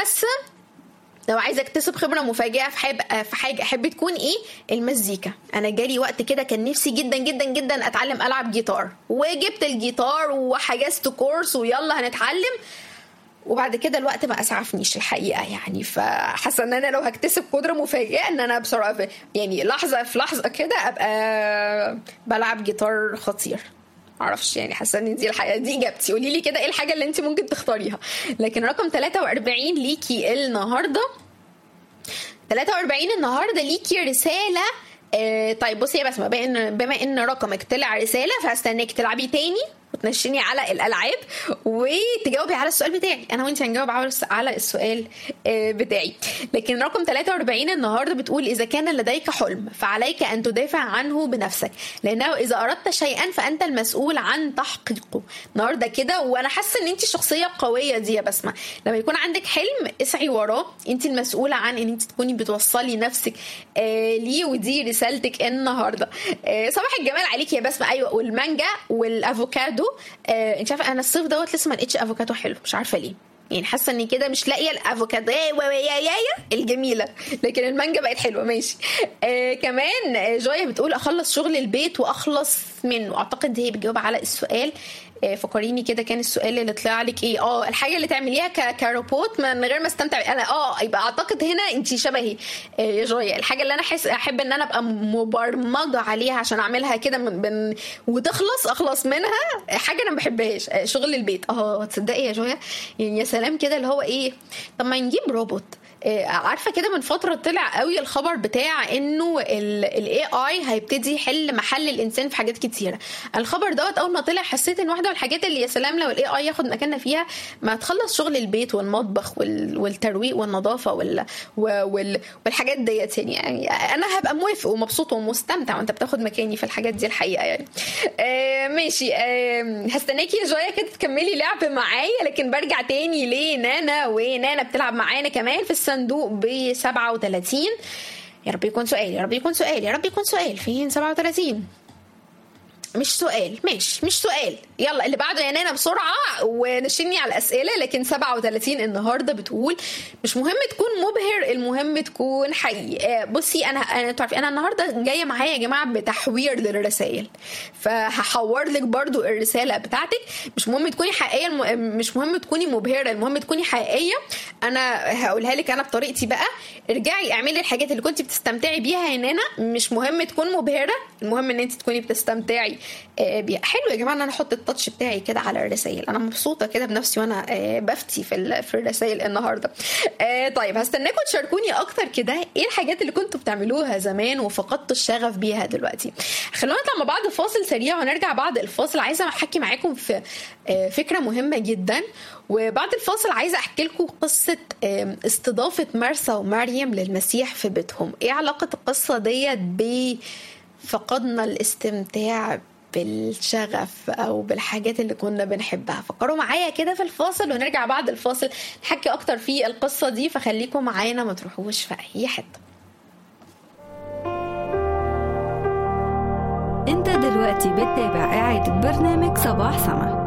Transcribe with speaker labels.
Speaker 1: حاسه لو عايزه اكتسب خبره مفاجئه في حاجه احب تكون ايه؟ المزيكا. انا جالي وقت كده كان نفسي جدا جدا جدا اتعلم العب جيتار، وجبت الجيتار وحجزت كورس ويلا هنتعلم، وبعد كده الوقت ما اسعفنيش الحقيقه يعني. فحاسه ان انا لو هكتسب قدره مفاجئه ان انا بسرعه يعني لحظه في لحظه كده ابقى بلعب جيتار خطير. معرفش يعني، حاسه ان دي الحقيقه دي اجابتي. قولي لي كده ايه الحاجه اللي انت ممكن تختاريها. لكن رقم 43 ليكي النهارده. 43 النهارده ليكي رساله. طيب بصي يا بسمة، بما ان رقمك طلع رساله فهستناك تلعبي تاني وتنشني على الالعاب وتجاوبي على السؤال بتاعي. انا وانت هنجاوب على السؤال بتاعي. لكن رقم 43 النهارده بتقول اذا كان لديك حلم فعليك ان تدافع عنه بنفسك، لانه اذا اردت شيئا فانت المسؤول عن تحقيقه. النهارده كده وانا حاسه ان انت شخصيه قويه دي يا بسمة. لما يكون عندك حلم اسعي وراه، انت المسؤوله عن ان انت تكوني بتوصلي نفسك ليه، ودي رسالتك النهارده. صباح الجمال عليك يا بسمة. ايوه، والمانجا والافوكادو. انت عارفه انا الصيف دوت لسه ما لقيتش افوكادو حلو، مش عارفه ليه يعني. حاسه اني كده مش لاقيه الافوكادو الجميله، لكن المانجا بقت حلوه. ماشي. كمان جويا بتقول اخلص شغل البيت واخلص منه. اعتقد هي بتجاوب على السؤال. فكريني كده كان السؤال اللي طلع لك ايه؟ الحاجه اللي تعمليها كروبوت من غير ما استمتع. انا يبقى اعتقد هنا انت شبهي يا جويا. الحاجه اللي انا احب ان انا ابقى مبرمجه عليها عشان اعملها كده اخلص منها. حاجه انا ما بحبهاش شغل البيت. تصدقي يا جويا يعني، يا سلام كده اللي هو ايه، طب ما نجيب روبوت. عارفه كده من فتره طلع قوي الخبر بتاع انه الاي اي هيبتدي يحل محل الانسان في حاجات كتيره. الخبر دوت اول ما طلع حسيت ان واحده من الحاجات اللي يا سلام لو الاي اي ياخد مكاننا فيها، ما تخلص شغل البيت والمطبخ والترويق والنظافه والحاجات ديت يعني انا هبقى موافق ومبسوط ومستمتع وانت بتاخد مكاني في الحاجات دي الحقيقه يعني. ماشي. هستناكي يا جويا كده تكملي لعب معايا، لكن برجع تاني لنانا. ونانا بتلعب معانا كمان في الصندوق ب 37. يا رب يكون سؤال. فين 37؟ مش سؤال. مش سؤال. يلا اللي بعده يا نانا بسرعة ونشيني على الأسئلة. لكن 37 النهاردة بتقول مش مهم تكون مبهر، المهم تكون حقيقي. بصي أنا تعرفي أنا النهاردة جاية معايا يا جماعة بتحوير للرسائل، فهحور لك برضو الرسالة بتاعتك. مش مهم تكوني حقيقية، مش مهم تكوني مبهرة، المهم تكوني حقيقية. أنا هقولها لك أنا بطريقتي بقى. ارجعي اعملي الحاجات اللي كنت بتستمتعي بيها يا نانا. مش مهم تكون مبهرة، المهم ان انت تكوني بتستمتعي بيها. حلو يا جماعه ان انا احط التاتش بتاعي كده على الرسائل. انا مبسوطه كده بنفسي وانا بفتي في الرسائل النهارده. طيب هستناكم تشاركوني اكتر كده ايه الحاجات اللي كنتوا بتعملوها زمان وفقدتوا الشغف بيها دلوقتي. خلونا نطلع مع بعض فاصل سريع ونرجع بعد الفاصل. عايزه احكي معاكم في فكره مهمه جدا، وبعد الفاصل عايزه احكي لكم قصه استضافه مرثا ومريم للمسيح في بيتهم. ايه علاقه القصه ديت بفقدنا الاستمتاع بالشغف او بالحاجات اللي كنا بنحبها؟ فكروا معايا كده في الفاصل ونرجع بعد الفاصل نحكي اكتر في القصة دي. فخليكم معانا ما تروحوش في اي حتة.
Speaker 2: انت دلوقتي بتتابع إعادة برنامج صباح سما.